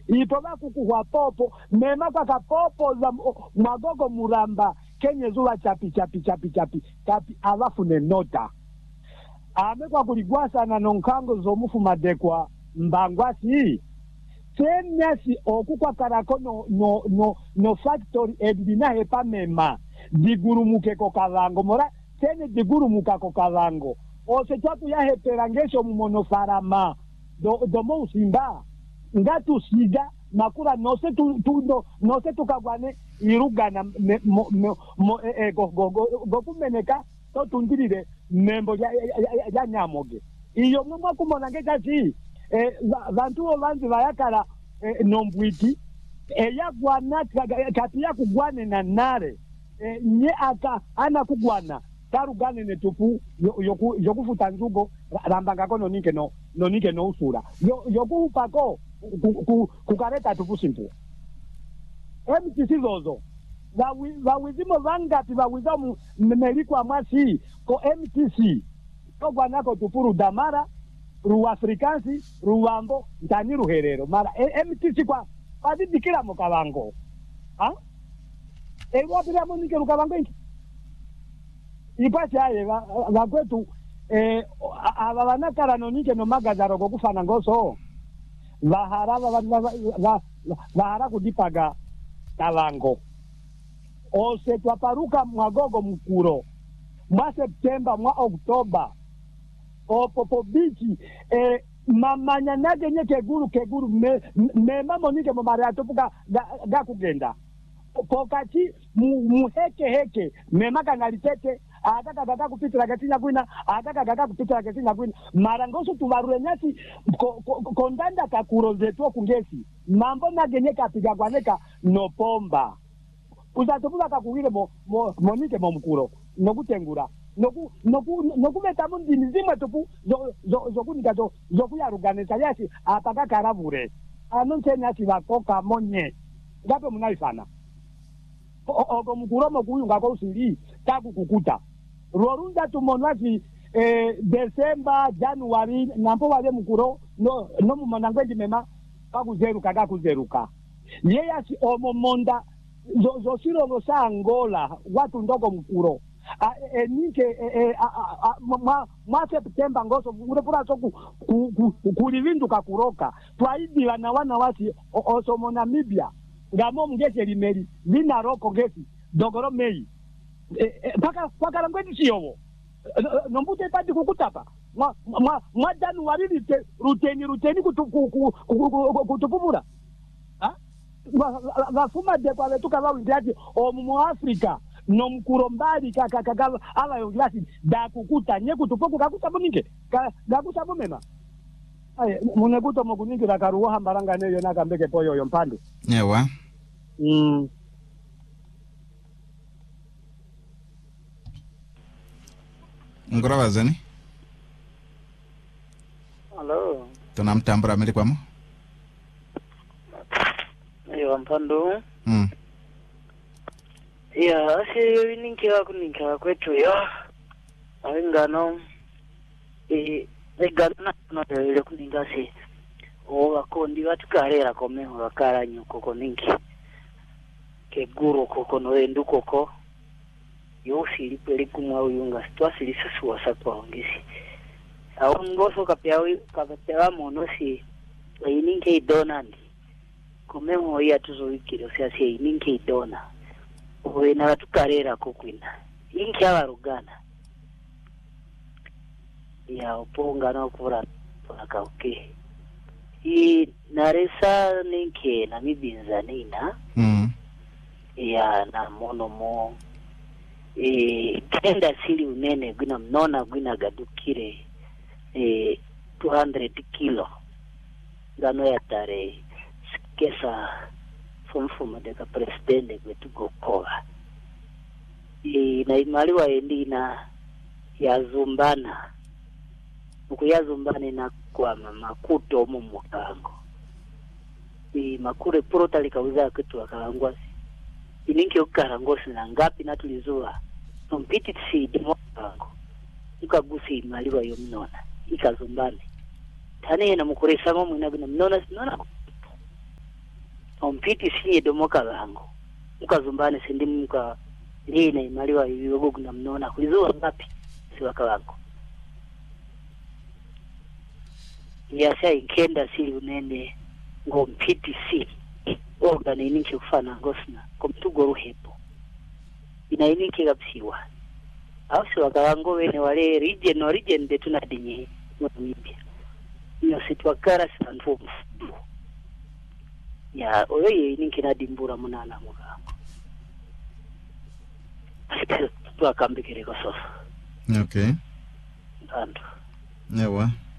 itoba kukuhwa popo mema kwa kapopo za magogo muramba kenye zuwa chapi alafu nenota amekwa kuligwasa na nonkango zomufu madekwa mbangwasi tenyasi okukwa karako no factory edina hepa mema digurumuke kokalango mora tenye digurumuka kokalango ose chapu ya heperangesho mumonofarama domo usimba ngatu siga makura nose tukagwane irugana gokumeneka to tundirire membo ya nyamoge iyo mwa kumona ngekati vantu vanzi vayakala nombwiti yagwana kati ya kugwane na nare nye aka ana kugwana tarugane netupu yokufuta nzugo rambangako nonike no usura yokupako kukareta tupu simpu MTC zozo vawizimo vangati vawiza melikwa mwasi ko MTC kogwanako tupuru damara ruafrikansi ruwambo ntani ruherero mara MTC kwa padidikira mukavango wapira monike mukavango inki ipachaye vakwetu ava vanakala nonike nomagazaro kokufana ngoso vahara kudipaga kavango ose twaparuka mwagogo mkuro mwa Septemba mwa Oktoba opopo bichi mamanya nage nye keguru mema monike momare atopuka gakugenda pokati muheke mema kanalitete akaka kupitira gatina kwina akaka kupitira gatina kwina marangoso tuvarule nyasi kondanda kakuro zetu kungesi mambo nagenye kapiga gwaneka no pomba uzatopuka kakuwile monike momukuro nokutengura nokumeta mundini zimwe tupu zokunika zokuyaruganisa yasi apaka karavure anonse yasi vakoka monye ngape munaifana oko mukuro mokuyunga ko usili takukukuta rorunda tumonwasi Desemba Januari nampo wale mukuro no mumonangwendi mema kakuzeruka yeyasi omomonda zosiro losa Angola watu ndoko mukuro nike mwa Septemba ngoso urepura soku kulivinduka kuroka twaidila na wana wasi osomo Namibia ngamo mgese limeri vina roko ngesi dogoro mei paka langwendi siyowo nombute padi kukutapa mwa Januari ruteni kutupumura vafuma dekwa vetuka vawindiati omu Afrika nomukuro mbali kaka ala yonglasi dakukuta nye kutupoku kakuta bonike kakuta bomema munekuto mokuniki lakaruwa hambaranga neyo nakambeke poyo yompando ewa ngora zani hello tunamtambura mili kwamo ewa mpando ya asi ninkiwa kwetu yo awingano egana no ile kuninga si wakondi watukarera komeho wakara nyuko koninki keguru koko no endu koko yosi lipeli kumwa uyunga twasili sisi wasatwa ongisi au ngoso kapewa monosi ininke idonandi komeho ya tuzoikiro siasi ininke idona wena watukarera kokwina inki abarugana ya uponga no kura pakauke naresa ninke na mibinzanina ya na monomo kenda sili unene gwina mnona gwina gadukire 200 kilo gano ya tare kesa fumfuma deka presidente kwetu gokola na imaliwa endina ya zumbana ukuyazumbane na kwa makuto mu mukango makure protali kauza kitu akalangwasi ininki ukarangosi na ngapi natulizoa mpiti tsidi mukango ikagusi imaliwa yo mnona ikazumbane tane na mukuresa mo mwina bina mnona mpiti sinye domoka lango mukazumbane sindi muka lina imaliwa ibiyogo kuna mnona kulizoa ngapi si wakalango yasha inkenda sili unene ngo mpiti si organ ininki kufana ngosna komtugo ruhepo inainiki kapsiwa au si wakalango wene wale region de tunadinye mwibia iyo sitwakara sanfu ya oye ininki nadimbura munana mugambo tuakambikire kososa Okay. Tanto. Ewa.